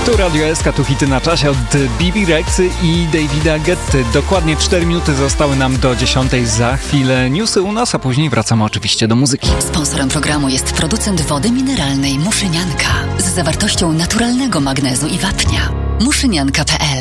Tu Radio SK, tu hity na czasie od Bibi Rexy i Davida Getty. Dokładnie 4 minuty zostały nam do 10. Za chwilę newsy u nas, a później wracamy oczywiście do muzyki. Sponsorem programu jest producent wody mineralnej Muszynianka z zawartością naturalnego magnezu i wapnia. Muszynianka.pl